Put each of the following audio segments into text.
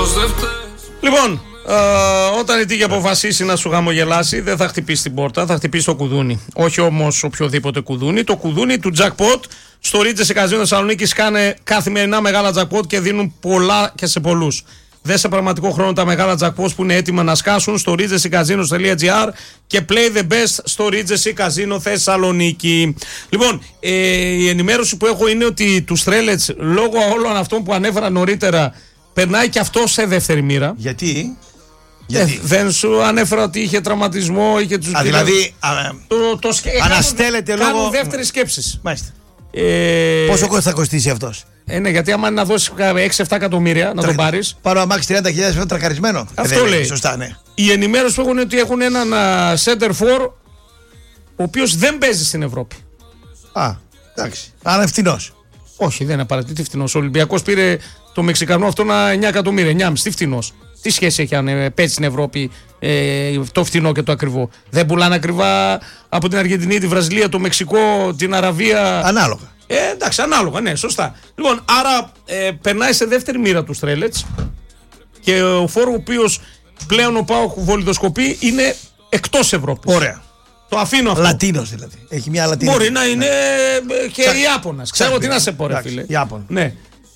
Λοιπόν, όταν η τύχη αποφασίσει να σου χαμογελάσει, δεν θα χτυπήσει την πόρτα, θα χτυπήσει το κουδούνι. Όχι όμως οποιοδήποτε κουδούνι. Το κουδούνι του jackpot. Στο Regency Casino Θεσσαλονίκης κάνε καθημερινά μεγάλα jackpot και δίνουν πολλά και σε πολλούς. Δε σε πραγματικό χρόνο τα μεγάλα jackpots που είναι έτοιμα να σκάσουν στο regencycasino.gr και play the best στο Regency Casino Θεσσαλονίκη. Λοιπόν, η ενημέρωση που έχω είναι ότι του Strelets, λόγω όλων αυτών που ανέφερα νωρίτερα, περνάει και αυτό σε δεύτερη μοίρα. Γιατί? Δεν σου ανέφερα ότι είχε τραυματισμό, είχε τους δηλαδή αναστέλλεται λόγω. Κάνουν δεύτερη σκέψη. Μάλιστα. Πόσο θα κοστίσει αυτός? Ναι, γιατί άμα είναι να δώσει 6-7 εκατομμύρια να τον πάρεις. Πάρω αμάξι 30.000 ευρώ τρακαρισμένο. Αυτό λέει. Σωστά, ναι. Η ενημέρωση που έχουν είναι ότι έχουν έναν center for, ο οποίος δεν παίζει στην Ευρώπη. Εντάξει. Άρα φτηνός. Όχι, δεν είναι απαραίτητη φτηνός. Ο Ολυμπιακός πήρε το Μεξικανό αυτό 9 εκατομμύρια. 9,5. Τι φτηνός? Τι σχέση έχει αν παίζει στην Ευρώπη το φτηνό και το ακριβό? Δεν πουλάνε ακριβά από την Αργεντινή, τη Βραζιλία, το Μεξικό, την Αραβία. Ανάλογα. Εντάξει, ανάλογα, ναι, σωστά. Λοιπόν, άρα περνάει σε δεύτερη μοίρα του Strelets και ο φόρο ο οποίος πλέον ο ΠΑΟΚ βολιδοσκοπεί είναι εκτός Ευρώπης. Ωραία. Το αφήνω αυτό. Λατίνος δηλαδή. Έχει μια Λατίνο. Μπορεί να είναι και Ιάπωνας. Ξέρω τι να σε πω, ρε φίλε. Ιάπωνα. Ναι.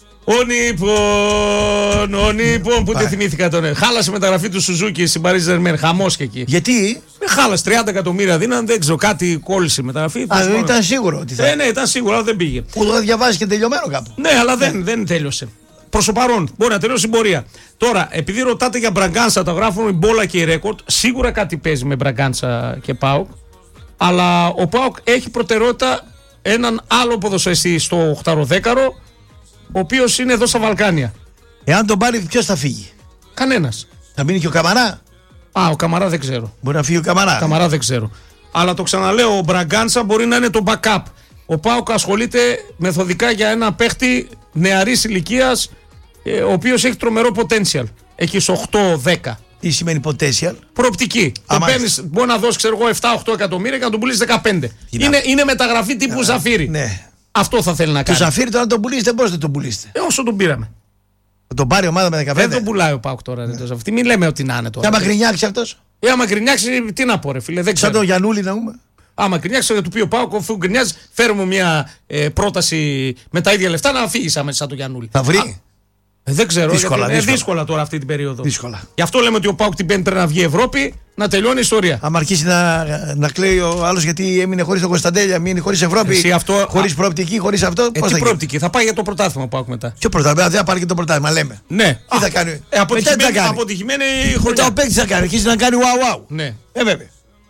Ο Νίπον, που δεν θυμήθηκα τον. Χάλασε μεταγραφή του Σουζούκι στην Παρίζ Ζερμέν. Χαμός και εκεί. Γιατί? Χάλασε 30 εκατομμύρια δίναν, δεν ξέρω, κάτι κόλλησε η μεταγραφή. Ήταν σίγουρο ότι θα. Ναι, ήταν σίγουρο, αλλά δεν πήγε. Που το διαβάζει και τελειωμένο κάπου. Ναι, αλλά δεν τέλειωσε. Προς το παρόν, μπορεί να τελειώσει η πορεία. Τώρα, επειδή ρωτάτε για Μπραγκάνσα, τα γράφουν η Μπόλα και η Ρέκορτ, σίγουρα κάτι παίζει με Μπραγκάνσα και ΠΑΟΚ. Αλλά ο ΠΑΟΚ έχει προτεραιότητα έναν άλλο ποδοσφαιριστή στο 8-10, ο οποίος είναι εδώ στα Βαλκάνια. Εάν τον πάρει, ποιος θα φύγει? Κανένας. Θα μείνει και ο Καμαρά? Ο Καμαρά δεν ξέρω. Μπορεί να φύγει ο Καμαρά. Καμαρά δεν ξέρω. Αλλά το ξαναλέω, ο Μπραγκάνσα μπορεί να είναι το backup. Ο ΠΑΟΚ ασχολείται μεθοδικά για ένα παίχτη νεαρής ηλικίας, ο οποίος έχει τρομερό potential. Έχει 8-10. Τι σημαίνει potential? Προοπτική. Το παίρνεις, μπορεί να δώσει, ξέρω εγώ, 7-8 εκατομμύρια και να τον πουλήσει 15. Είναι μεταγραφή τύπου Ζαφύρι. Ναι. Αυτό θα θέλει να κάνει. Το Ζαφύρι τώρα να τον πουλήσετε, πώς δεν τον πουλήσετε? Όσο τον πήραμε. Θα τον πάρει η ομάδα με 15. Δεν τον πουλάει ο ΠΑΟΚ τώρα. Ναι. Τι μην λέμε ότι να είναι τώρα. Και άμα γκρινιάξει αυτός? Άμα γκρινιάξει, τι να πω, ρε φίλε. Δεν ξέρω. Σαν τον Γιαννούλη να πούμε. Άμα γκρινιάξει, θα του πει ο ΠΑΟΚ, αφού γκρινιάζει, φέρουμε μια πρόταση με τα ίδια λεφτά να φύγει άμεσα σαν τον Γιαννούλη. Θα βρει. Δεν ξέρω. Δύσκολα. Είναι δύσκολα τώρα αυτή την περίοδο. Δύσκολα. Γι' αυτό λέμε ότι ο ΠΑΟΚ την Πέμπτη πρέπει να βγει Ευρώπη, να τελειώνει η ιστορία. Αν αρχίσει να κλαίει ο άλλος γιατί έμεινε χωρίς τον Κωνσταντέλια, μείνει χωρίς Ευρώπη, χωρίς προοπτική, χωρίς αυτό. Πώς τι προοπτική, θα πάει για το πρωτάθλημα ο ΠΑΟΚ μετά. Ποιο πρωτάθλημα? Δεν θα πάρει και το πρωτάθλημα, λέμε. Ναι. Τι θα κάνει? Αποτυχημένη χρονιά. Μετά ο παίκτης θα κάνει, αρχίσει να κάνει wow. Ναι. Βέβαια.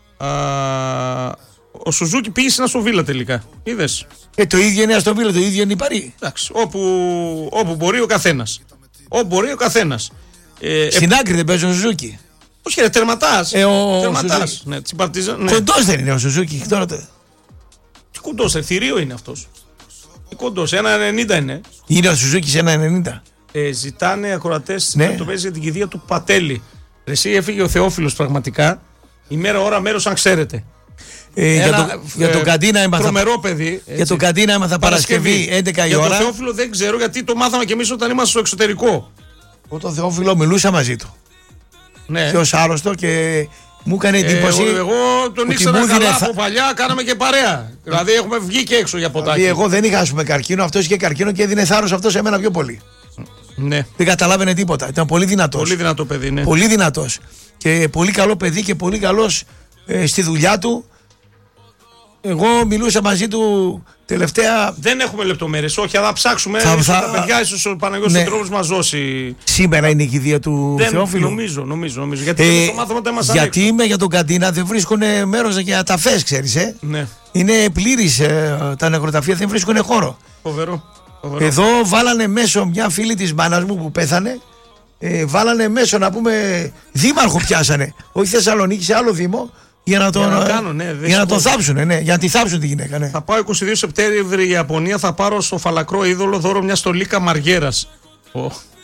Ο Σουζούκι πήγε στην Αστον Βίλα τελικά. Είδες. Το ίδιο είναι η Αστον Βίλα, το ίδιο είναι η Παρί. Εντάξει. Όπου μπορεί ο καθένας. Όπου μπορεί ο καθένας. Στην άκρη δεν παίζει ο Σουζούκι. Όχι, ρε, τερματάς. Τερματάς. Ναι, ναι. Κοντός δεν είναι ο Σουζούκι τώρα. Τι κοντός, θηρίο είναι αυτός. Τι κοντός, 1,90 είναι. Είναι ο Σουζούκι σε 1,90. Ζητάνε ακροατές να το παίζει για την κηδεία του Πατέλη. Εσύ έφυγε ο Θεόφιλος πραγματικά. Ημέρα, ώρα, μέρος, αν ξέρετε. Για τον Καντίνα έμαθα. Τρομερό παιδί. Για τον Καντίνα έμαθα Παρασκευή 11 η ώρα. Για τον Θεόφιλο δεν ξέρω, γιατί το μάθαμε κι εμείς όταν ήμασταν στο εξωτερικό. Εγώ τον Θεόφιλο μιλούσα μαζί του. Ναι. Ποιος άρρωστο και μου έκανε εντύπωση. Εγώ τον ήξερα καλά από παλιά, κάναμε και παρέα. Δηλαδή έχουμε βγει και έξω για ποτάκι. Δηλαδή εγώ δεν είχα, ας πούμε, καρκίνο, αυτός είχε καρκίνο και έδινε θάρρος αυτός σε μένα πιο πολύ. Ναι. Δεν καταλάβαινε τίποτα. Ήταν πολύ δυνατός. Πολύ δυνατό παιδί, ναι. Πολύ δυνατός. Και πολύ καλό παιδί και πολύ καλός στη δουλειά του. Εγώ μιλούσα μαζί του τελευταία. Δεν έχουμε λεπτομέρειες, όχι, αλλά ψάξουμε. Τα παιδιά, ίσως ο Παναγιώτης Τρόπος μας δώσει. Σήμερα είναι η κηδεία του Θεόφιλου. Νομίζω. Γιατί το μάθαμε όταν μας γιατί είμαι για τον Καντίνα, δεν βρίσκουν μέρος για ταφές, ξέρεις. Ναι. Είναι πλήρης τα νεκροταφεία, δεν βρίσκουν χώρο. Φοβερό. Εδώ βάλανε μέσω μια φίλη της μάνας μου που πέθανε. Βάλανε μέσω, να πούμε, δήμαρχο πιάσανε. Όχι Θεσσαλονίκη, σε άλλο δήμο. Για να τον θάψουνε, ναι, για να τη θάψουν τη γυναίκα. Ναι. Θα πάω 22 Σεπτέμβρη η Ιαπωνία, θα πάρω στο φαλακρό είδωλο δώρο μια στολή καμαριέρας.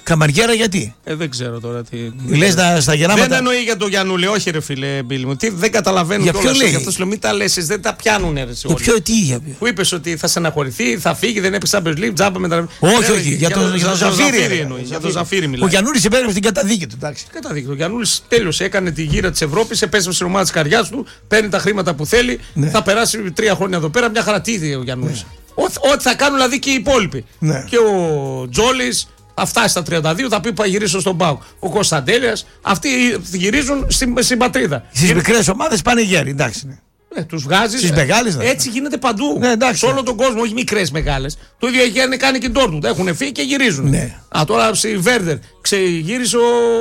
Καμαριέρα γιατί? Δεν ξέρω τώρα τι. Λες στα γεννάματα. Δεν εννοεί για τον Γιαννούλη, όχι ρε φίλε Μπίλη μου. Τι, δεν καταλαβαίνουν για ποιο λέει. Γι' αυτό σου λέω μην τα λες, δεν τα πιάνουν ρε. Για ποιο, τι, για ποιο. Που είπες ότι θα στεναχωρηθεί, θα φύγει, δεν έπαιξε Champions League, τζάμπα με τα. Όχι, για τον Ζαφύρι εννοεί. Για τον Ζαφύρι μιλάει. Ο Γιαννούλης υπέγραψε την καταδίκη του. Καταδίκη. Ο Γιαννούλης τέλειωσε, έκανε τη γύρα της Ευρώπης, επέστρεψε στην ομάδα της καρδιάς του, παίρνει τα χρήματα που θέλει, θα περάσει 3 χρόνια εδώ πέρα, μια χαρατίδη ο Γιαννούλης. Ό,τι θα κάνουν δηλαδή και οι υπόλοιποι. Και ο Τζόλης. Θα φτάσει στα 32, θα πει που θα γυρίσω στον ΠΑΟΚ. Ο Κωνσταντέλιας, αυτοί γυρίζουν στην πατρίδα. Στις μικρές ομάδες πάνε γέροι, εντάξει. Τους βγάζεις. Στις μεγάλες, έτσι γίνεται παντού. Ναι, σε όλο τον κόσμο, όχι μικρές μεγάλες. Το ίδιο έχει κάνει και η Ντόρτμουντ. Έχουν φύγει και γυρίζουν. Ναι. Τώρα στη Βέρντερ ξεγύρισε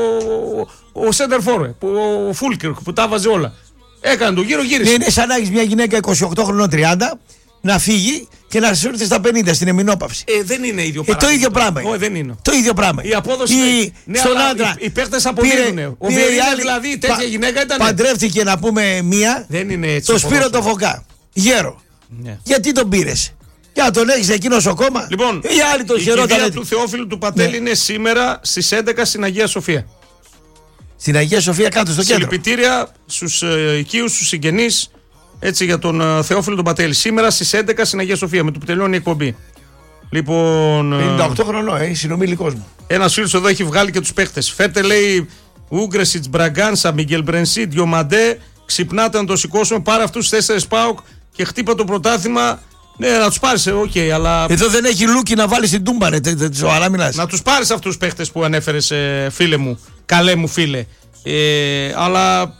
ο Σέντερ Φόρε, ο Φούλκερ που τα βάζει όλα. Έκανε το γύρο, γύρισε. Είναι σαν να έχει μια γυναίκα 28 χρονών 30 να φύγει και να σου έρθει στα 50 στην εμεινόπαυση. Δεν είναι ίδιο πράγμα. Το ίδιο πράγμα. Δεν είναι. Το ίδιο πράγμα. Η απόδοση στον άντρα. Οι παίχτες αποδίδουν. Ο Βιερίνια δηλαδή τέτοια γυναίκα ήταν. Παντρεύτηκε να πούμε μία. Δεν είναι έτσι. Το Σπύρο το Φωκά. Γέρο. Ναι. Γιατί τον πήρες? Για να τον έχεις εκεί νοσοκόμα. Λοιπόν, η κηδεία του Θεόφιλου του Πατέλη είναι σήμερα στις 11 στην Αγία Σοφία. Στην Αγία Σοφία κάτω στο κέντρο. Συλληπιτήρια στους οικείους, στους συγγενείς. Έτσι για τον Θεόφιλο τον Πατέλη. Σήμερα στις 11 στην Αγία Σοφία με το που τελειώνει η εκπομπή. Λοιπόν. 58 χρονών, συνομιλικός μου. Ένας φίλος εδώ έχει βγάλει και τους παίχτες. Φέρτε λέει Ούγκρεσιτς, Μπραγκάνσα, Μιγγελ Μπρενσί, Διομαντέ. Ξυπνάτε να το σηκώσουμε. Πάρε αυτούς τους 4 ΠΑΟΚ και χτύπα το πρωτάθλημα. Ναι, να τους πάρεις, αλλά. Εδώ δεν έχει λούκι να βάλει την τούμπα, ρε. Ζωαρά μιλάς. Να τους πάρεις αυτούς τους παίχτες που ανέφερες, φίλε μου. Καλέ μου φίλε. Αλλά.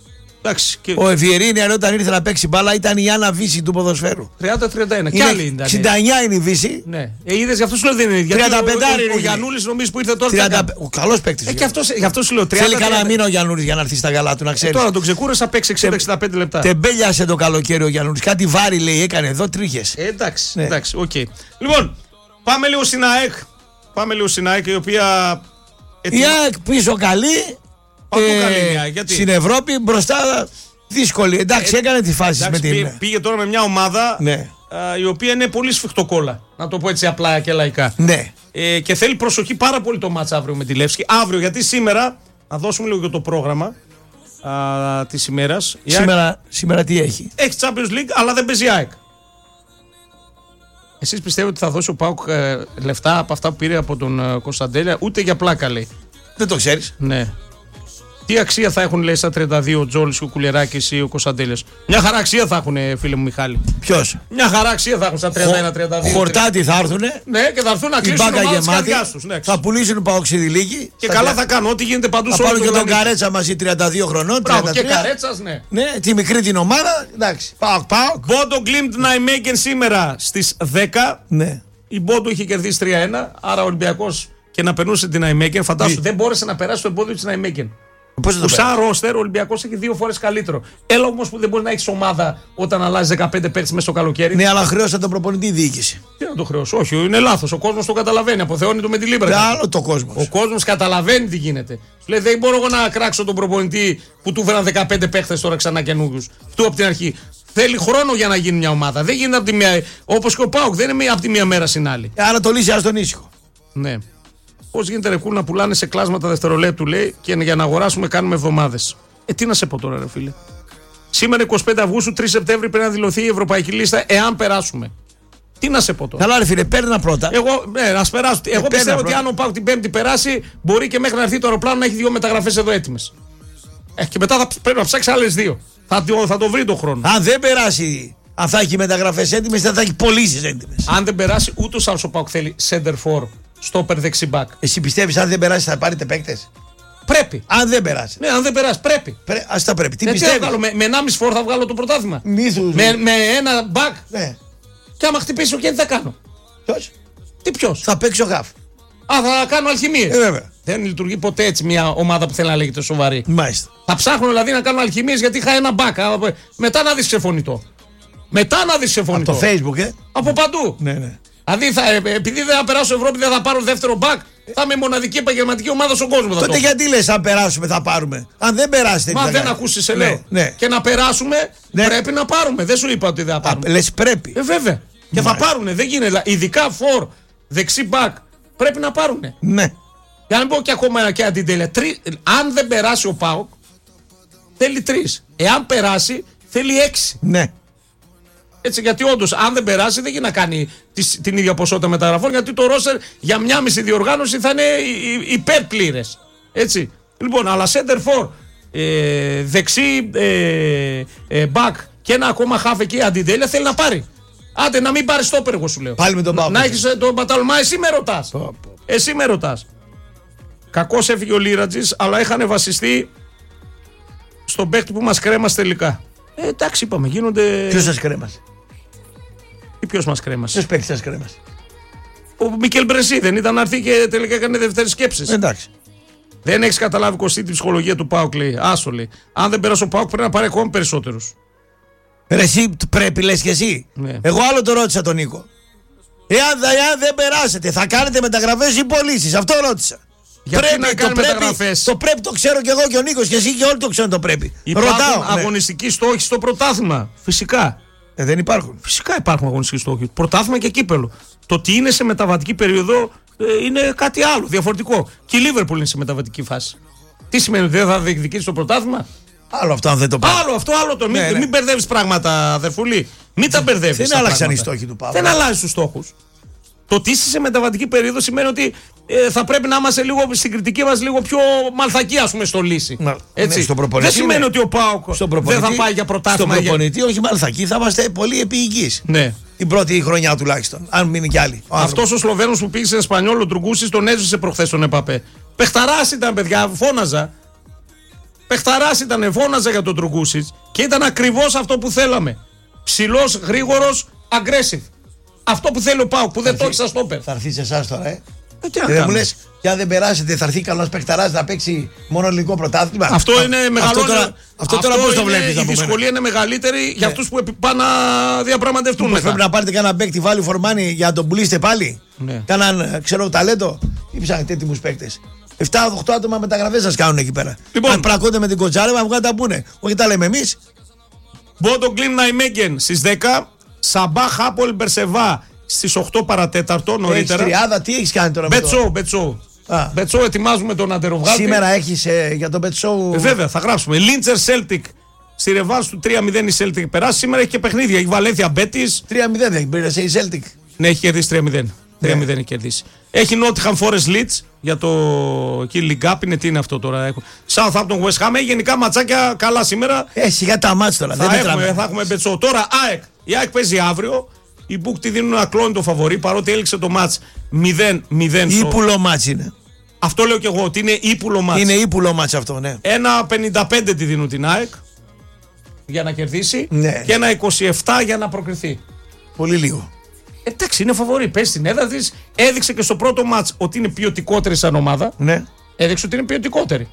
Ο Βιερίνια όταν ήρθε να παίξει μπάλα ήταν η Άννα Βύση του ποδοσφαίρου. 30-31. Κι άλλη ήταν. 69 είναι η Βύση. Ναι. Είδες, γι' αυτό σου λέω δεν είναι. 35 ο Γιαννούλης νομίζει που ήρθε τώρα. Ο καλός παίκτης. Γι' αυτό σου λέω 30. Θέλει κανένα μήνα ο Γιαννούλης για να έρθει στα καλά του, να ξέρεις. Τώρα τον ξεκούρασα, παίξει 60-65 λεπτά. Τεμπέλιασε το καλοκαίρι ο Γιαννούλης. Κάτι βάρη λέει έκανε εδώ, τρίχες. Εντάξει, οκ. Λοιπόν, πάμε λίγο στην ΑΕΚ. Η οποία. Η ΑΕΚ πίσω καλή. Στην Ευρώπη μπροστά δύσκολη. Εντάξει, έκανε τη φάση με την. Πήγε τώρα με μια ομάδα η οποία είναι πολύ σφιχτοκόλλα. Να το πω έτσι απλά και λαϊκά. Ναι. Και θέλει προσοχή πάρα πολύ το μάτς αύριο με τη Λεύσκη. Αύριο, γιατί σήμερα. Να δώσουμε λίγο για το πρόγραμμα της ημέρας. Σήμερα τι έχει? Έχει Champions League, αλλά δεν παίζει ΑΕΚ. Εσείς πιστεύετε ότι θα δώσει ο ΠΑΟΚ λεφτά από αυτά που πήρε από τον Κωνσταντέλια? Ούτε για πλάκα λέει. Δεν το ξέρεις. Ναι. Τι αξία θα έχουν, λέει, στα 32 ο Τζόλης, ο Κουλεράκης ή ο Κωνσταντέλιας? Μια χαρά αξία θα έχουν, φίλε μου Μιχάλη. Ποιος? Μια χαρά αξία θα έχουν στα 31-32. Χορτάτι θα έρθουνε. Ναι, και θα έρθουν να κλείσουν τις καρδιάς τους. Ναι. Θα πουλήσουν παοξίδι λίγοι. Και καλά θα κάνουν, ό,τι γίνεται παντού σε όλο τον πλανήτη. Θα πάρουν και τον Καρέτσα μαζί 32 χρονών. Μπράβο, και Καρέτσας, ναι. Ναι, τη μικρή την ομάδα. Εντάξει. ΠΑΟΚ. Μπόντο Γκλίμπτ Ναϊμέγεν σήμερα στις 10. Ναι. Η Μπόντο είχε κερδίσει 3-1. Άρα ο Ολυμπιακός και να περνούσε την Ναϊμέγεν. Φαντάσου, δεν μπόρεσε να περάσει το εμπόδιο της Ναϊμέγεν. Που σαν ρόστερ ο Ολυμπιακός έχει 2 φορές καλύτερο. Έλα όμως που δεν μπορεί να έχει ομάδα όταν αλλάζει 15 παίκτες μέσα στο καλοκαίρι. Ναι, αλλά χρέωσε τον προπονητή η διοίκηση. Τι να το χρεώσω? Όχι, είναι λάθος. Ο κόσμος το καταλαβαίνει. Αποθεώνει το με τη Λίμπρα. Άλλο το κόσμο. Ο κόσμος καταλαβαίνει τι γίνεται. Σου λέει δεν μπορώ εγώ να κράξω τον προπονητή που του φέραν 15 παίκτες τώρα ξανά καινούριους. Αυτό από την αρχή. Θέλει χρόνο για να γίνει μια ομάδα. Δεν γίνεται από τη μία. Όπως και ο ΠΑΟΚ δεν είναι από τη μία μέρα στην άλλη. Άρα το λύσει άστον ήσυχο. Ναι. Πώς γίνεται ρε κούλ να πουλάνε σε κλάσματα δευτερολέπτου, λέει, και για να αγοράσουμε κάνουμε εβδομάδες. Τι να σε πω τώρα, ρε φίλε. Σήμερα 25 Αυγούστου, 3 Σεπτέμβρη πρέπει να δηλωθεί η ευρωπαϊκή λίστα, εάν περάσουμε. Τι να σε πω τώρα. Καλά, ρε φίλε, παίρνα πρώτα. Ας περάσω. Εγώ πιστεύω ότι αν ο ΠΑΟΚ την Πέμπτη περάσει, μπορεί και μέχρι να έρθει το αεροπλάνο να έχει 2 μεταγραφές εδώ έτοιμες. Και μετά πρέπει να ψάξει άλλες 2. Θα το βρει το χρόνο. Αν δεν περάσει, αν θα έχει μεταγραφές έτοιμες, θα έχει πωλήσεις έτοιμες. Αν δεν περάσει, ούτως άλλως ο ΠΑΟΚ θέλει center for. Στόπερ δεξιμπάκ. Εσύ πιστεύεις αν δεν περάσει θα πάρετε παίκτες? Πρέπει. Αν δεν περάσει. Ναι, αν δεν περάσει, πρέπει. Ας τα πρέπει. Τι πιστεύεις? Με 1,5 φόρ θα βγάλω το πρωτάθλημα. Με ένα μπακ. Ναι. Και άμα χτυπήσει ο Κέντ θα κάνω. Ποιος? Θα παίξει ο Γαφ. Θα κάνω αλχημίες. Βέβαια. Δεν λειτουργεί ποτέ έτσι μια ομάδα που θέλει να λέγεται σοβαρή. Μάλιστα. Θα ψάχνω δηλαδή να κάνω αλχημίες γιατί είχα ένα μπακ. Μετά να δεις ξεφωνητό. Από το Facebook, Από παντού. Ναι. Δηλαδή, επειδή δεν θα περάσω Ευρώπη, δεν θα πάρω δεύτερο μπακ, θα είμαι μοναδική επαγγελματική ομάδα στον κόσμο. Τότε γιατί λες, αν περάσουμε, θα πάρουμε? Αν δεν περάσετε, μα δεν ακούσεις, σε λέω. Ναι. Και να περάσουμε, πρέπει να πάρουμε. Δεν σου είπα ότι δεν θα πάρουμε. Λες πρέπει. Βέβαια. Και θα πάρουνε. Δεν γίνεται. Ειδικά φορ, δεξί μπακ, πρέπει να πάρουνε. Ναι. Για να μην πω και ακόμα και αντιτέλεια. Αν δεν περάσει ο ΠΑΟΚ, θέλει 3. Εάν περάσει, θέλει 6. Ναι. Έτσι, γιατί όντως, αν δεν περάσει, δεν γίνει να κάνει την ίδια ποσότητα μεταγραφών, γιατί το ρόστερ για μια μισή διοργάνωση θα είναι υπερπλήρες. Έτσι. Λοιπόν, αλλά center for, δεξί back και ένα ακόμα half εκεί αντιτέλεια θέλει να πάρει. Άντε να μην πάρει στόπερ, εγώ σου λέω. Πάλι με τον ΠΑΟΚ. Να έχεις τον Μπαταλωμά, εσύ με ρωτάς. Εσύ με ρωτάς. Κακώς έφυγε ο Λίρατζης, αλλά είχαν βασιστεί στον παίκτη που μας κρέμασε τελικά. Εντάξει, είπαμε, γίνονται. Ποιος σας κρέμασε? Ποιος μας κρέμασε? Ποιος παίκτης σας κρέμασε? Ο Μικέλ Μπρεσί δεν ήταν να έρθει και τελικά έκανε δεύτερες σκέψεις. Εντάξει. Δεν έχεις καταλάβει Κωστή την ψυχολογία του ΠΑΟΚ, λέει. Άσο, λέει. Αν δεν περάσει ο ΠΑΟΚ πρέπει να πάρει ακόμα περισσότερους. Εσύ πρέπει, λες και εσύ. Ναι. Εγώ άλλο το ρώτησα τον Νίκο. Εάν δεν περάσετε, θα κάνετε μεταγραφές ή πωλήσεις? Αυτό ρώτησα. Γιατί να κάνουμε μεταγραφές? Το πρέπει το ξέρω και εγώ και ο Νίκος και εσύ και όλοι το ξέρουν το πρέπει. Υπάρχουν αγωνιστικοί στόχοι στο πρωτάθλημα. Φυσικά. Δεν υπάρχουν. Φυσικά υπάρχουν αγωνιστικοί στόχοι. Πρωτάθλημα και κύπελο. Το ότι είναι σε μεταβατική περίοδο είναι κάτι άλλο, διαφορετικό. Και η Λίβερπουλ είναι σε μεταβατική φάση. Τι σημαίνει ότι δεν θα διεκδικήσει το πρωτάθλημα? Άλλο αυτό αν δεν το πάρει. Άλλο αυτό, άλλο το. Μην μπερδεύεις πράγματα, αδερφούλη. Μην τα μπερδεύεις. Δεν άλλαξαν οι στόχοι του ΠΑΟΚ. Δεν αλλάζει τους στόχους. Το ότι είσαι σε μεταβατική περίοδο σημαίνει ότι θα πρέπει να είμαστε λίγο στην κριτική μας λίγο πιο μαλθακοί, ας πούμε, στο λύση. Έτσι. Ναι, δεν σημαίνει ότι ο ΠΑΟΚ δεν θα πάει για πρωτάθλημα. Στον προπονητή, όχι μαλθακοί, θα είμαστε πολύ επίοικείς. Ναι. Την πρώτη χρονιά τουλάχιστον. Αν μείνει κι άλλοι. Αυτός ο Σλοβαίνος που πήγε σε Εσπανιόλ, ο Τρουγκούσης, τον έζησε προχθές τον Εμπαπέ. Πεχταράς ήταν, παιδιά, φώναζα. Πεχταράς ήταν, φώναζα για τον Τρουγκούσης και ήταν ακριβώς αυτό που θέλαμε. Ψηλός, γρήγορος, aggressive. Αυτό που θέλει ο ΠΑΟΚ, που δεν το έχει σαν στόπερ. Θα έρθει σε εσάς τώρα, δεν μου λες, και αν δεν περάσετε, θα έρθει καλός παιχταράς να παίξει μόνο ελληνικό πρωτάθλημα. Αυτό είναι μεγαλύτερο. Αυτό τώρα πώς το βλέπεις? Η δυσκολία είναι μεγαλύτερη για αυτούς που πάνε να διαπραγματευτούν. Πρέπει να πάρετε κανένα παίκτη value for money για να τον πουλήσετε πάλι. Κάναν, ξέρω, ταλέντο. Ή ψάχνετε έτοιμους παίκτες. 7-8 άτομα μεταγραφές σας κάνουν εκεί πέρα. Λοιπόν, αν πλακώνται με την κοτσάρεμα, βγάλουν τα πούνε. Όχι τα λέμε εμείς. Μπόντο Γκλίν Ναϊμέγγεν στις 10. Σαμπά Χάπολ Μπερσεβά στις 8 παρατέταρτο νωρίτερα. Τριάδα, τι έχεις κάνει τώρα? Μπετσό. Μπετσό, ετοιμάζουμε τον αντεροβγάλτη. Σήμερα έχεις για τον Μπετσό. Βέβαια, θα γράψουμε. Λίντσερ Σέλτικ. Στη ρεβάνς του 3-0 η Σέλτικ περάσει. Σήμερα έχει και παιχνίδια. Έχει Βαλένθια Μπέτις. 3-0 έχει πήρε η Σέλτικ. Ναι, έχει κερδίσει 3-0. 3-0 έχει κερδίσει. Έχει Νότιχαμ Φόρεστ Λίτς για το εκεί Λιγκάπ. Είναι τι είναι αυτό τώρα. Southampton West Ham. Γενικά ματσάκια καλά σήμερα. Σιγά τα μάτς τώρα. Θα έχουμε Μπετσό. Τώρα ΑΕΚ. Η ΑΕΚ παίζει αύριο. Οι Μπουκ τη δίνουν ακλόνητο φαβορί παρότι έληξε το μάτς 0-0. Ύπουλο μάτς είναι. Αυτό λέω και εγώ ότι είναι ύπουλο μάτς. Είναι ύπουλο μάτς αυτό, ναι. 1,55 τη δίνουν την ΑΕΚ για να κερδίσει και 1,27 για να προκριθεί. Πολύ λίγο. Εντάξει, είναι φαβορί. Πες στην έδρα της. Έδειξε και στο πρώτο μάτς ότι είναι ποιοτικότερη σαν ομάδα. Ναι. Έδειξε ότι είναι ποιοτικότερη.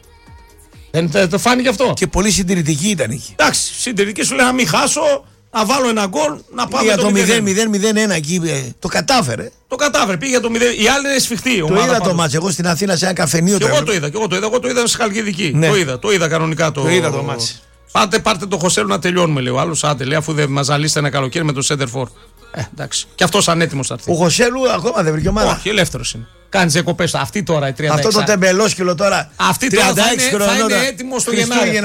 Δεν το φάνηκε αυτό. Και πολύ συντηρητική ήταν εκεί. Εντάξει, συντηρητική σου λέει να μην χάσω, να βάλω ένα γκολ, να πάμε για το 0-0-0-1 εκεί. Το κατάφερε. Το κατάφερε, πήγε για το 0. Η άλλη είναι σφιχτή. Το είδα το μάτς. Εγώ στην Αθήνα σε ένα καφενείο. Και εγώ το είδα. Εγώ το είδα σε Χαλκιδική. Ναι. Το είδα κανονικά. Το είδα το μάτς. Πάρτε το Χωσέλου να τελειώνουμε, λέει ο άλλος. Άντε, λέει, αφού δεν μας ζαλίσετε ένα καλοκαίρι με το Σέντερφορ. Εντάξει. Και αυτός ανέτοιμος θα έρθει. Ο Χωσέλου ακόμα δεν βρήκε ομάδα. Όχι, ελεύθερος είναι. Κάνει διακοπές. Αυτή τώρα η 36. Αυτό το τεμπελόσκυλο τώρα. Αυτή τώρα θα είναι έτοιμο στο Γενάρη.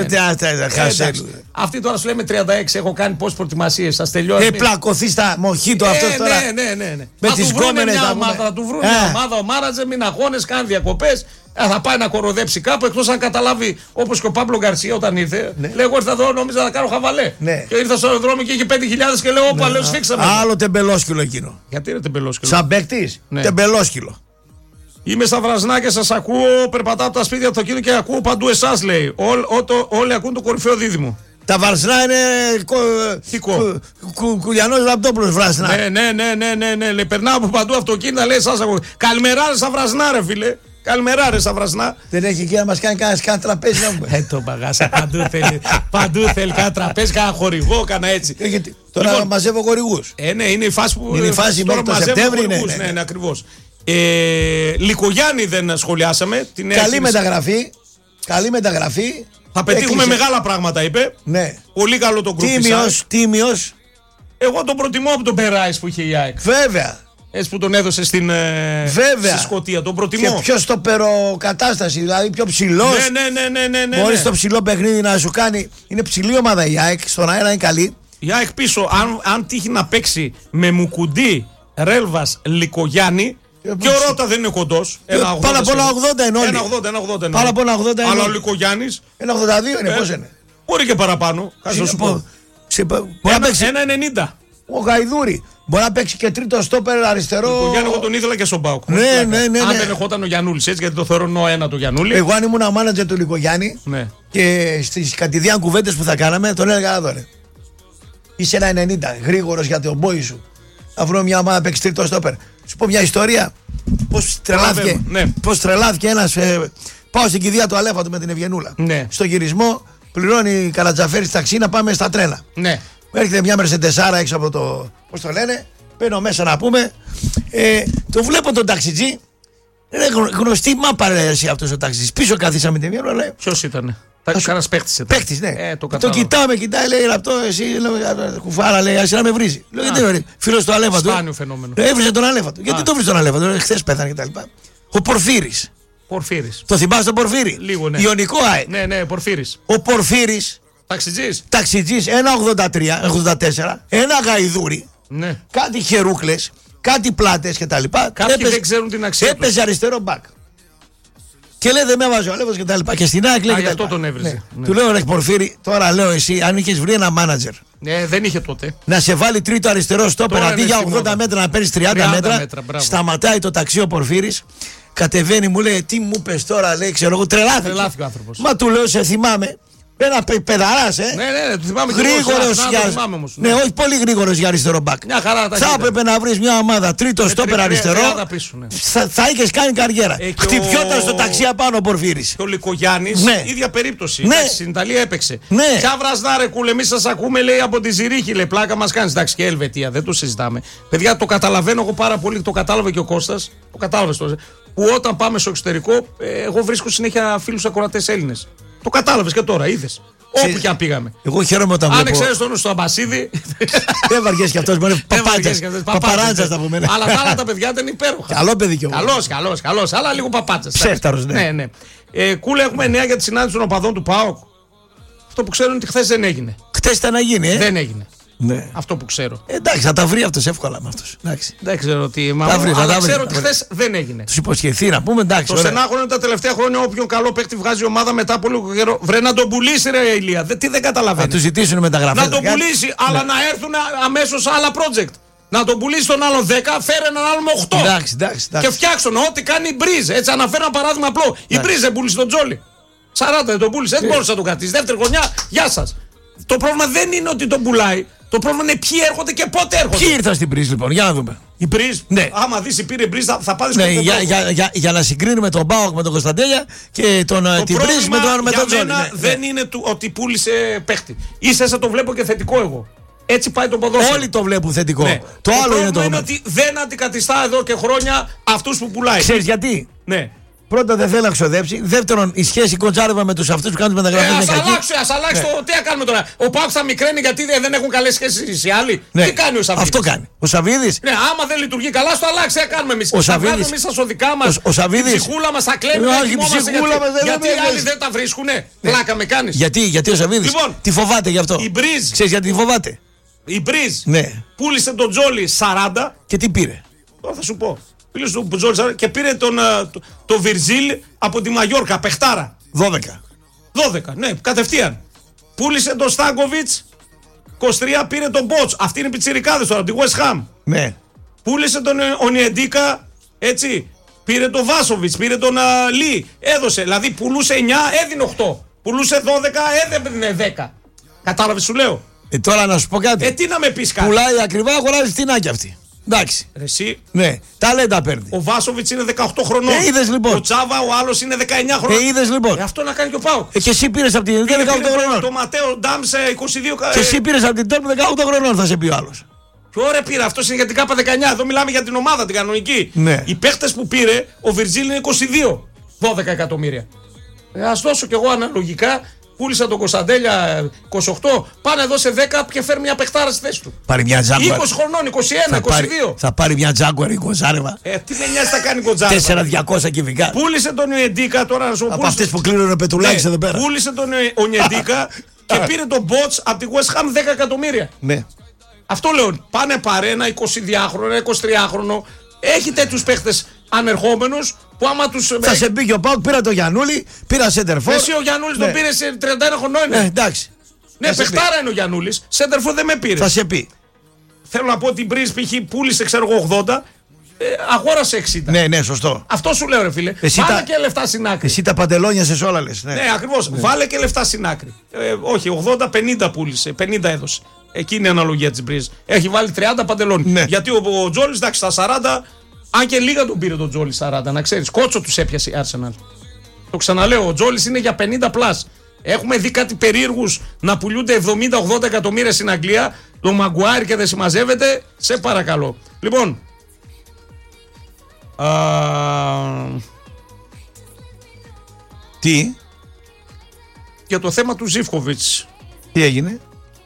Αυτή τώρα σου λέμε 36. Έχω κάνει πόσες προετοιμασίες. Σας τελειώνει. Πλακωθεί στα μοχίτο αυτό τώρα. Ναι. Με τις γκόμενες θα του βρουν μια ομάδα. Ο Μάραζε, μην αγώνες, κάνει διακοπές. Θα πάει να κοροδέψει κάπου εκτός αν καταλάβει όπως και ο Παύλο Γκαρσία όταν ήρθε. Λέω εγώ ήρθα εδώ, νόμιζα να κάνω χαβαλέ. Και ήρθα στο αεροδρόμιο και είχε 5.000 και λέω όπα, λέω σφίξαμε. Άλλο τεμπελόσκυλο εκείνο. Γιατί είναι τεμπελόσκυλο? Σαν παίκτης, τεμπελόσκυλο. Είμαι στα Βρασνά και σας ακούω. Περπατάω από τα σπίτια του αυτοκίνητου και ακούω παντού εσάς, λέει. Όλοι ακούν το κορυφαίο δίδυμο. Τα Βρασνά είναι. Κουλιανός Ραπτόπουλος Βρασνά. Ναι. Λέει, περνάω από παντού αυτοκίνητα, λέει εσάς ακούω. Καλημεράρε στα Βρασνά, ρε φίλε. Καλημεράρε στα Βρασνά. Δεν έχει εκεί να μας κάνει κανένα τραπέζι να πούμε. Το παγάσα. Παντού θέλει κάνα τραπέζι, κάνα χορηγό, κάνα έτσι. Τώρα λοιπόν, μαζεύω χορηγούς. Ναι, είναι η φάση που. Είναι η φάση μέχρι το Σεπτέμβρη. Ναι, ακριβώς. Λικογιάννη δεν σχολιάσαμε. Καλή μεταγραφή. Θα πετύχουμε μεγάλα πράγματα, είπε. Ναι. Πολύ καλό το γκρουπ. Τίμιος. Εγώ τον προτιμώ από τον Περάις που είχε η ΑΕΚ. Βέβαια. Έτσι που τον έδωσε στη Σκωτία. Τον προτιμώ. Και πιο στο περοκατάσταση, δηλαδή πιο ψηλό. Ναι. Μπορεί στο ψηλό παιχνίδι να σου κάνει. Είναι ψηλή ομάδα η ΑΕΚ. Στον αέρα είναι καλή. Η ΑΕΚ πίσω, αν τύχει να παίξει με Μουκουντή, Ρέλβας, Λικογιάννη. Και ο Ρώτα δεν είναι κοντός. Πάνω από 1,80 είναι όλοι. 1,80. Πάνω από 1,80 είναι. Αλλά ο Λικογιάννης 1,82 είναι. Πώς είναι? Μπορεί και παραπάνω. Μπορεί να παίξει 1,90. Ο Γαϊδούρη. Μπορεί να παίξει και τρίτο στόπερ αριστερό. Ο Γιάννη, εγώ τον ήθελα και στον ΠΑΟΚ. Ναι. Αν δεν ερχόταν ο Γιαννούλης, έτσι, γιατί το θεωρώ νο-ένα το Γιαννούλη. Εγώ, αν ήμουν μάνατζερ του Λικογιάννη και στις κατηδίαν κουβέντες που θα κάναμε, τον έλεγα εδώ. Είσαι 1,90. Γρήγορος για τον μπόι σου. Θα βρω μια ομάδα να παίξει τρίτο στόπερ. Σου πω μια ιστορία. Πώς τρελάθηκε ένας. Πάω στην κηδεία του Αλέφαντο με την Ευγενούλα. Στο γυρισμό πληρώνει Καλατζαφέρης ταξί να πάμε στα τρένα. Έρχεται μια Mercedes έξω από το. Πώς το λένε, μπαίνω μέσα να πούμε. Το βλέπω τον ταξιτζή. Γνωστή μάπα ρε εσύ αυτός ο ταξιτζής. Πίσω καθίσαμε την Ευγενούλα. Ποιος ήτανε? Κανένας παίχτης. Παίχτης, ναι. Το κοιτάμε, κοιτάει, λέει ραπτό, εσύ κουφάρα, λέει, ας να με βρίζει. Λέω γιατί είναι φίλος του Αλέφαντο. Σπάνιο φαινόμενο. Έβριζε τον Αλέφαντο. Γιατί το βρίσκει τον Αλέφαντο, χθες πέθανε κτλ. Ο Πορφύρης. Το θυμάσαι τον Πορφύρη? Λίγο, ναι. Ιωνικό ΑΕΚ. Ναι, Πορφύρης. Ο Πορφύρης. Ταξιτζής 1,84, ένα γαϊδούρι. Ναι. Κάτι χερούκλες, κάτι πλάτες κτλ. Κάποιοι δεν ξέρουν την αξία. Έπαιζε αριστερό μπακ. Και λέει δεν με έβαζε ο Αλέφαντος κτλ. Και στην ΑΕΚ λέει. Γι' αυτό τον έβριζε. Ναι. Του λέω ρε Πορφύρη, τώρα λέω εσύ, αν είχες βρει ένα μάνατζερ. Δεν είχε τότε. Να σε βάλει τρίτο αριστερό στόπερ αντί για 80 μέτρα να παίρνει 30 μέτρα. Σταματάει το ταξί ο Πορφύρης. Κατεβαίνει, μου λέει τι μου πες τώρα, λέει, ξέρω εγώ, τρελάθηκε ο άνθρωπος. Μα του λέω, σε θυμάμαι. Ένα παιδαράς, Ναι, το θυμάμαι. Γρήγορος Ναι, όχι πολύ γρήγορος για αριστερό μπακ. Θα έπρεπε να βρεις μια ομάδα τρίτο στόπερ αριστερό. Θα είχες κάνει καριέρα. Χτυπιόταν στο ταξί απάνω ο Πορφύρης. Και ο Λικογιάννης, ίδια περίπτωση. Στην Ιταλία έπαιξε. Ποια βρασνά ρε κούλε, εμείς σας ακούμε, λέει, από τη Ζηρίχη, λέει, πλάκα μας κάνεις. Εντάξει, και Ελβετία, δεν το συζητάμε. Παιδιά, το καταλαβαίνω εγώ πάρα πολύ, το κατάλαβε και ο Κώστας. Το κατάλαβες τώρα. Που όταν πάμε στο εξωτερικό, εγώ βρίσκω συνέχεια φίλους ακροατές Έλληνες. Το κατάλαβες και τώρα, είδες. Όπου και αν πήγαμε. Εγώ χαίρομαι όταν βλέπω. Αν ξέρεις τον στο Αμπασίδη. Δεν βαριέσαι κι αυτός, μόνο παπάτσας τα πούμε. Αλλά τα άλλα τα παιδιά δεν είναι υπέροχα. Καλό παιδί κι εγώ. Καλός, αλλά λίγο παπάτσας. Ψεύταρος, ναι. Κούλε, έχουμε νέα για τη συνάντηση των οπαδών του ΠΑΟΚ. Αυτό που ξέρω είναι ότι χθες δεν έγινε. Χθες ήταν να γίνει, Δεν έγινε. Ναι. Αυτό που ξέρω. Εντάξει, θα τα βρει αυτός εύκολα με αυτούς. Δεν ξέρω τι. Αλλά ξέρω ότι χθες δεν έγινε. Τους υποσχεθεί να πούμε, εντάξει. Το στενάχωρο είναι τα τελευταία χρόνια όποιον καλό παίκτη βγάζει ομάδα μετά από λίγο καιρό. Βρε να τον πουλήσει, ρε Ηλία. Τι δεν καταλαβαίνει. Να του ζητήσουν μεταγραφές. Να τον πουλήσει, αλλά να έρθουν αμέσως άλλα project. Να τον πουλήσει τον άλλο 10, φέρε έναν άλλο με 8. Εντάξει. Και φτιάξουν ό,τι κάνει η Μπρίζ. Έτσι, αναφέρω ένα παράδειγμα απλό. Η Μπρίζ δεν πούλησε τον Τζόλι. 40 δεν τον πούλησε, δεν μπορούσε να τον κρατήσει. Δεύτερη χρονιά, γεια σας. Το πρόβλημα δεν είναι ότι τον πουλάει. Το πρόβλημα είναι ποιοι έρχονται και πότε έρχονται. Ποιοι ήρθαν στην Μπρίζ, λοιπόν, για να δούμε. Η Μπρίζ, ναι. Άμα δεις, πήρε Μπρίζ, θα πάρεις για να συγκρίνουμε τον Μπάουκ με τον Κωνσταντέλια και την Μπρίζ με τον Τζόλι. Δεν είναι ότι πούλησε παίχτη. Ίσα το βλέπω και θετικό εγώ. Έτσι πάει το ποδόσφαιρο. Όλοι το βλέπουν θετικό. Ναι. Το άλλο είναι το είναι ότι δεν αντικαθιστά εδώ και χρόνια αυτούς που πουλάει. Ξέρεις γιατί? Ναι. Πρώτα δεν θέλει να ξοδέψει. Δεύτερον, η σχέση κοντζάρευα με τους αυτούς που κάνουν μεταγραφές είναι κακή. Ας αλλάξει το. Τι θα κάνουμε τώρα. Ο Πάουκ θα μικραίνει γιατί δεν έχουν καλές σχέσεις οι άλλοι. Τι κάνει ο Σαββίδης? Αυτό κάνει. Ο Σαββίδης. Ναι, άμα δεν λειτουργεί καλά, στο αλλάξει. Τι θα κάνουμε εμείς? Ο Σαββίδης. Εμείς τα σωδικά μας. Ο Σαββίδης. Η ψυχούλα μας θα κλέβει. Γιατί οι άλλοι δεν τα βρίσκουνε. Πλάκα με κάνεις. Γιατί ο Σαββίδης. Τι φοβάται γι' αυτό? Η Μπρίζ. Ξέρεις γιατί φοβάται? Η Μπρίζ πούλησε τον Τζόλι 40. Και τι πήρε? Τώρα θα σου πω. Και πήρε τον Βιρζίλ από τη Μαγιόρκα, παιχτάρα. 12, ναι, κατευθείαν. Πούλησε τον Στάνκοβιτς 23, πήρε τον Μπότς. Αυτοί είναι πιτσιρικάδες τώρα, από τη West Ham. Ναι. Πούλησε τον Ονιεντίκα, έτσι. Πήρε τον Βάσοβιτς, πήρε τον Λί. Έδωσε, δηλαδή πουλούσε 9, έδινε 8. Πουλούσε 12, έδινε 10. Κατάλαβες σου λέω? Τώρα να σου πω κάτι. Τι να με πεις κάτι. Πουλάει ακριβά, αγοράζει φτηνάκια αυτή. Εντάξει. Εσύ. Ναι, ταλέντα παίρνει. Ο Βάσοβιτς είναι 18 χρονών. Είδες λοιπόν. Ο Τσάβα, ο άλλος είναι 19 χρονών. Είδες λοιπόν. Αυτό να κάνει και ο Πάουκ. Και εσύ πήρες από την. 18 χρονών. Το Ματέο Ντάμς 22. Και εσύ πήρες από την Τόρπ 18 χρονών, θα σε πει ο άλλος. Και ωραία πήρε, αυτό είναι για την ΚΑΠΑ 19. Εδώ μιλάμε για την ομάδα, την κανονική. Ναι. Οι παίχτες που πήρε, ο Βιρτζίλ είναι 22. 12 εκατομμύρια. Ας δώσω κι εγώ αναλογικά Πούλησε τον Κωνσταντέλια 28, πάνε εδώ σε 10 και φέρνει μια παιχτάρα στη θέση του. Πάρει μια Jaguar. 20 χρονών, 21, 22. Θα πάρει μια Jaguar 20. Τι με νοιάζει θα κάνει Γκοτζάρεβα. 4.200 κυβικά. Πούλησε τον Ονιεντίκα τώρα να σου πω. Από αυτές που κλείνουν πετουλάκες εδώ πέρα. Πούλησε τον Ονιεντίκα και πήρε τον Μπότς από τη West Ham 10 εκατομμύρια. Ναι. Αυτό λέω. Πάνε πάρε ένα 22χρονο, ένα 23χρονο. Έχει τέτοιους παίχτες ανερχόμενους που άμα τους. Θα σε πει και ο Πάουκ, πήρα το Γιαννούλη, πήρα σέντερφορ. Εσύ ο Γιαννούλης τον πήρε σε 31 χρονών. Εντάξει. Ναι, παιχτάρα είναι ο Γιαννούλης. Σέντερφορ δεν με πήρε. Θα σε πει. Θέλω να πω ότι την Μπριζ π.χ. πούλησε, ξέρω εγώ, 80. Αγόρασε 60. Ναι, σωστό. Αυτό σου λέω, ρε φίλε. Βάλε και λεφτά στην άκρη. Εσύ τα παντελόνια σε όλα λες. Ναι, ακριβώς. Ναι. Βάλε και λεφτά στην άκρη. Όχι, 80-50 πούλησε. 50 έδωσε. Εκείνη η αναλογία της Μπριζ. Έχει βάλει 30 παντελόνια. Ναι. Γιατί ο Τζόλης, εντάξει, στα 40, αν και λίγα τον πήρε τον Τζόλη 40, να ξέρεις. Κότσο τους έπιασε η Arsenal. Το ξαναλέω, ο Τζόλης είναι για 50 πλάς. Έχουμε δει κάτι περίεργους να πουλούνται 70-80 εκατομμύρια στην Αγγλία. Το Μαγκουάιρ και δεν συμμαζεύεται. Σε παρακαλώ. Λοιπόν. Τι? Για το θέμα του Ζίβκοβιτς. Τι έγινε?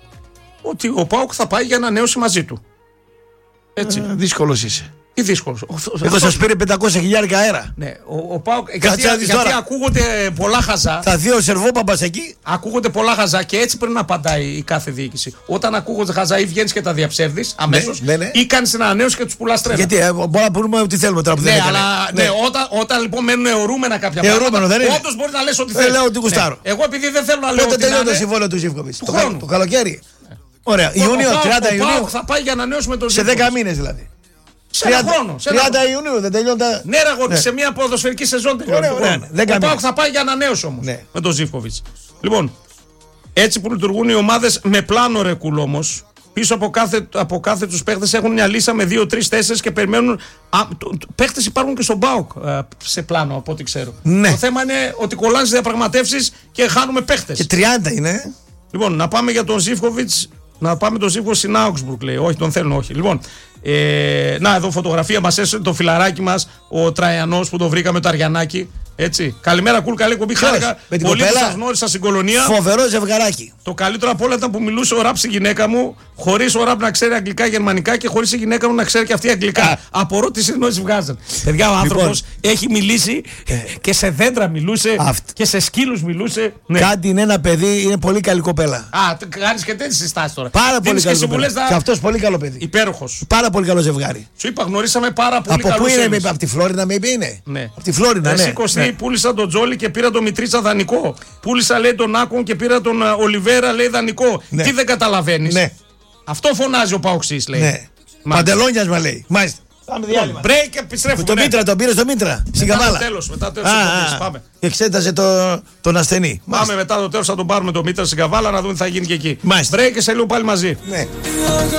Ότι ο ΠΑΟΚ θα πάει για ανανέωση μαζί του. Έτσι. Δύσκολος είσαι. Τι δύσκολο. Εδώ σας πήρε 500.000 αέρα. Ναι, ο ΠΑΟΚ. Γιατί ακούγονται πολλά χαζά. Θα δει ο Σερβόπαμπας εκεί. Ακούγονται πολλά χαζά και έτσι πρέπει να απαντάει η κάθε διοίκηση. Όταν ακούγονται χαζά, ή βγαίνεις και τα διαψεύδεις αμέσως, ή κάνεις ένα ανανέωση και τους πουλάς τρένα. Γιατί μπορούμε να πούμε ό,τι θέλουμε τώρα που δεν έκανε. Ναι, όταν λοιπόν μένουν αιωρούμενα κάποια πράγματα. Όντως μπορεί να λες ό,τι θέλεις. Λέω ότι γουστάρω. Εγώ επειδή δεν θέλω να λέω. Πότε τελειώνει το συμβόλαιο του Ζίβκοβιτς? Το καλοκαίρι. Ωραία. Ιούνιο, 30 Ιουνίου. Θα πάει για ανανέωση με τον Ζίβκοβιτς. Σε 10 μήνες δηλαδή. Σε ένα χρόνο. 30 Ιουνίου δεν τελειώνει τα. Ναι, ρε, σε μια ποδοσφαιρική σεζόν τελειώνει. Ο ΠΑΟΚ θα πάει για ανανέωση όμως με τον Ζίβκοβιτς. Λοιπόν, έτσι που λειτουργούν οι ομάδες με πλάνο ρεκούλ όμως. Πίσω από κάθε τους παίχτες έχουν μια λίστα με 2, 3, 4 και περιμένουν. Παίχτες υπάρχουν και στον ΠΑΟΚ σε πλάνο από ό,τι ξέρω. Ναι. Το θέμα είναι ότι κολλάνε στις διαπραγματεύσεις και χάνουμε παίχτες. Και 30 είναι. Λοιπόν, να πάμε για τον Ζίβκοβιτς. Να πάμε τον Ζίβκοβιτς στην Augsburg, λέει. Όχι, τον θέλουν, όχι. Λοιπόν, να εδώ φωτογραφία μας έστειλε το φιλαράκι μας, ο Τραϊανός που το βρήκαμε το Αριανάκι. Έτσι. Καλημέρα, κουλ, καλή κομπή. Χάρηκα πολύ που σας γνώρισα στην κολονία. Φοβερό ζευγαράκι. Το καλύτερο απ' όλα ήταν που μιλούσε ο Ραπ στη γυναίκα μου, χωρίς ο Ραπ να ξέρει αγγλικά, γερμανικά και χωρίς η γυναίκα μου να ξέρει και αυτή αγγλικά. Απορώ τι συνεννόηση βγάζαν. Παιδιά, ο άνθρωπος έχει μιλήσει και σε δέντρα μιλούσε και σε σκύλους μιλούσε. Κάτι είναι ένα παιδί, είναι πολύ καλή κοπέλα. Κάνεις και τέτοιες συστάσεις τώρα. Πάρα πολύ καλή κοπέλα. Και αυτός πολύ καλό παιδί. Υπέροχος. Πάρα πολύ καλό ζευγάρι. Σου είπα, γνωρίσαμε πάρα πολύ καλό. Από πού είναι, από τη Φλόρινα με είπε είναι. Από τη Φλόρινα, ναι. Πούλησα τον Τζόλι και πήρα τον Μητρίτσα δανεικό. Πούλησα, λέει, τον Άκον και πήρα τον Ολιβέρα, λέει, δανεικό. Ναι. Τι δεν καταλαβαίνεις? Ναι. Αυτό φωνάζει ο Παοξής, λέει. Ναι. Παντελόνιασμα, λέει. Μάλιστα. Πάμε διάλειμμα. Break και επιστρέφουμε. Το Μήτρα, τον πήρε στο Μήτρα. Στην Καβάλα. Μετά το τέλος. Πάμε. Εξέταζε τον ασθενή. Πάμε μετά το τέλος, θα τον πάρουμε το Μήτρα στην Καβάλα να δούμε τι θα γίνει και εκεί. Break και σε λίγο πάλι μαζί. Ναι.